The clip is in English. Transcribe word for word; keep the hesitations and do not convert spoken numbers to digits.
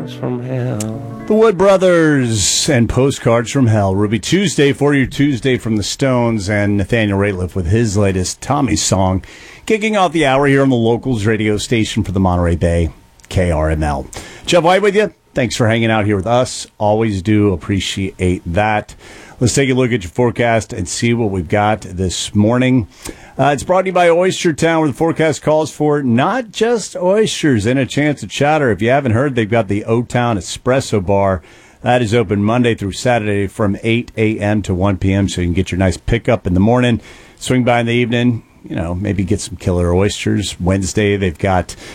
Postcards from Hell. The Wood Brothers and Postcards from Hell. Ruby Tuesday for your Tuesday from the Stones, and Nathaniel Rateliff with his latest Tommy song, kicking off the hour here on the Locals radio station for the Monterey Bay, K R M L. Jeff White with you. Thanks for hanging out here with us. Always do appreciate that. Let's take a look at your forecast and see what we've got this morning. Uh, it's brought to you by Oyster Town, where the forecast calls for not just oysters and a chance of chowder. If you haven't heard, they've got the O-Town Espresso Bar. That is open Monday through Saturday from eight a.m. to one p.m., so you can get your nice pickup in the morning, swing by in the evening, you know, maybe get some killer oysters. Wednesday, they've got